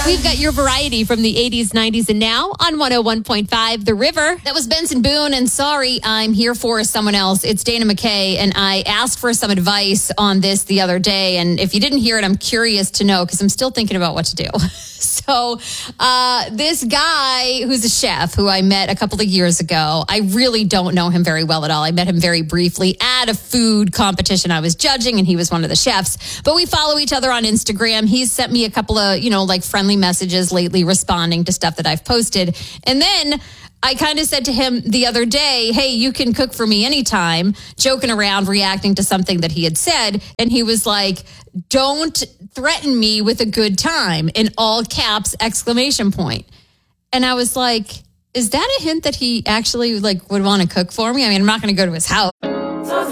We've got your variety from the 80s, 90s, and now on 101.5 The River. That was Benson Boone, and sorry, I'm here for someone else. It's Dana McKay, and I asked for some advice on this the other day, and if you didn't hear it, I'm curious to know because I'm still thinking about what to do. So this guy who's a chef who I met a couple of years ago, I really don't know him very well at all. I met him very briefly at a food competition I was judging, and he was one of the chefs. But we follow each other on Instagram. He's sent me a couple of, like friendly messages lately responding to stuff that I've posted. And then I kind of said to him the other day, hey, you can cook for me anytime, joking around, reacting to something that he had said. And he was like, don't threaten me with a good time, in all caps, exclamation point. And I was like, is that a hint that he actually would want to cook for me? I mean, I'm not going to go to his house.